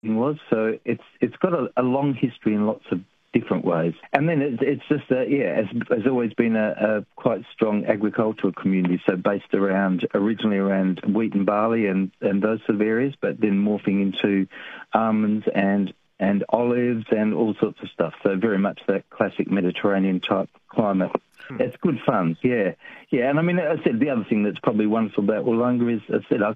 was. So it's got a long history in lots of different ways. And then it's just has always been a quite strong agricultural community. So based originally around wheat and barley and those sort of areas, but then morphing into almonds and olives and all sorts of stuff. So very much that classic Mediterranean type climate. It's good fun, yeah. And I mean, I said the other thing that's probably wonderful about Wollonga is, I said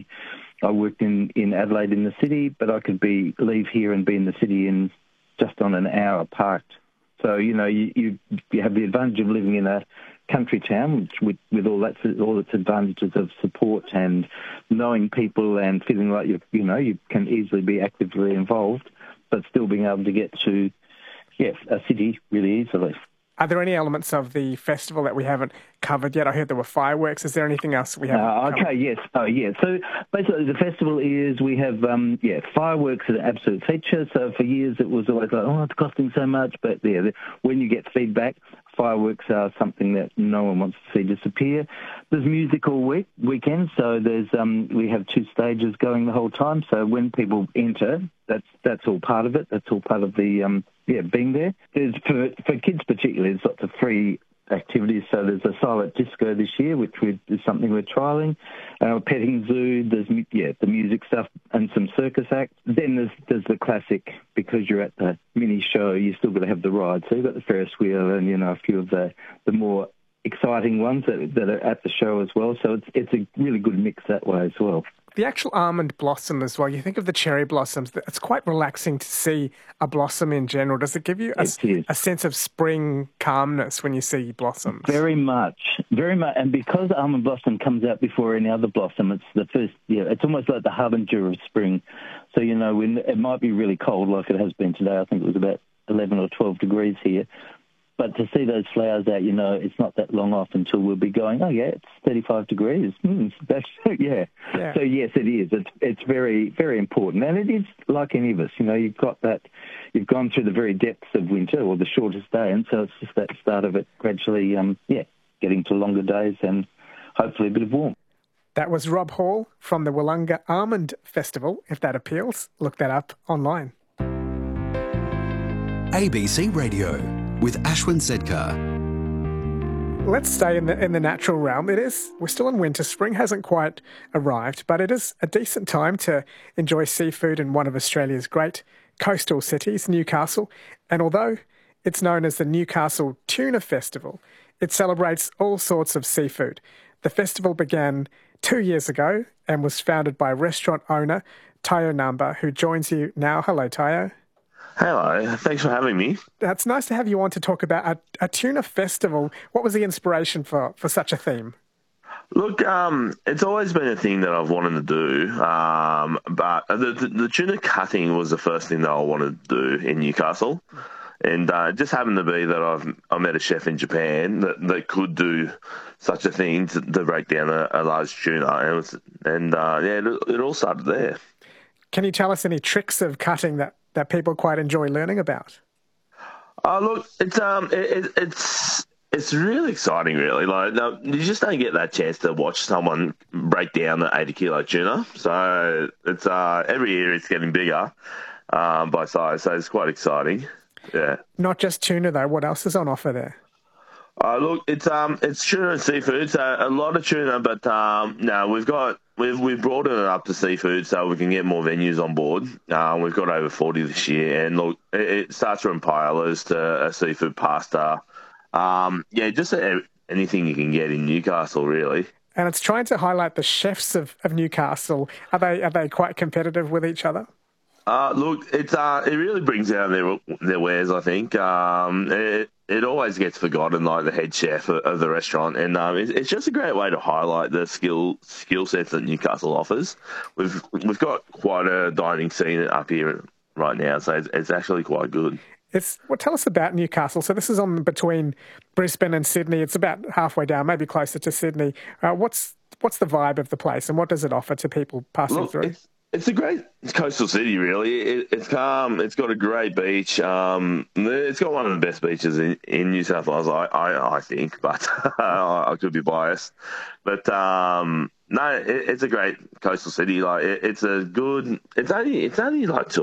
I worked in Adelaide in the city, but I could leave here and be in the city in just on an hour parked. So, you have the advantage of living in a country town with all its advantages of support and knowing people and feeling like you can easily be actively involved, but still being able to get to a city really easily. Are there any elements of the festival that we haven't covered yet? I heard there were fireworks. Is there anything else we haven't covered? Yes. Oh, yeah. So basically the festival we have, fireworks are an absolute feature. So for years it was always like, it's costing so much. But when you get feedback, fireworks are something that no one wants to see disappear. There's music all weekend. So we have 2 stages going the whole time. So when people enter, that's all part of it. That's all part of the being there. There's for kids particularly, there's lots of free activities. So there's a silent disco this year, which is something we're trialling. Petting zoo. There's the music stuff and some circus acts. Then there's the classic, because you're at the mini show, you still got to have the ride. So you've got the Ferris wheel and a few of the more exciting ones that are at the show as well. So it's a really good mix that way as well. The actual almond blossom as well, you think of the cherry blossoms, it's quite relaxing to see a blossom in general. Does it give you a sense of spring calmness when you see blossoms? Very much. And because almond blossom comes out before any other blossom, it's the first, it's almost like the harbinger of spring. So, when it might be really cold like it has been today. I think it was about 11 or 12 degrees here. But to see those flowers out, it's not that long off until we'll be going, it's 35 degrees. So, yes, it is. It's very, very important. And it is like any of us, you've gone through the very depths of winter or the shortest day. And so it's just that start of it gradually, getting to longer days and hopefully a bit of warmth. That was Rob Hall from the Wollonga Almond Festival. If that appeals, look that up online. ABC Radio with Ashwin Sedkar. Let's stay in the natural realm. We're still in winter. Spring hasn't quite arrived, but it is a decent time to enjoy seafood in one of Australia's great coastal cities, Newcastle. And although it's known as the Newcastle Tuna Festival, it celebrates all sorts of seafood. The festival began 2 years ago and was founded by restaurant owner Tayo Namba, who joins you now. Hello, Tayo. Hello, thanks for having me. It's nice to have you on to talk about a tuna festival. What was the inspiration for such a theme? Look, it's always been a thing that I've wanted to do, but the tuna cutting was the first thing that I wanted to do in Newcastle. And it just happened to be that I met a chef in Japan that could do such a thing to break down a large tuna. It all started there. Can you tell us any tricks of cutting that people quite enjoy learning about? Look, it's really exciting, really. Like, you just don't get that chance to watch someone break down an 80-kilo tuna. So it's every year it's getting bigger by size. So it's quite exciting. Yeah. Not just tuna though. What else is on offer there? Look, it's tuna and seafood. So a lot of tuna, but we've broadened it up to seafood so we can get more venues on board. We've got over 40 this year, and look, it starts from paellas to a seafood pasta. Just anything you can get in Newcastle, really. And it's trying to highlight the chefs of Newcastle. Are they quite competitive with each other? Look, it really brings out their wares, I think. It always gets forgotten, like the head chef of the restaurant, and it's just a great way to highlight the skill sets that Newcastle offers. We've got quite a dining scene up here right now, so it's actually quite good. Tell us about Newcastle. So this is on between Brisbane and Sydney. It's about halfway down, maybe closer to Sydney. What's the vibe of the place, and what does it offer to people passing through? It's a great coastal city, really. It's calm. It's got a great beach. It's got one of the best beaches in New South Wales, I think, but I could be biased. But No, it's a great coastal city. Like it's a good. It's only like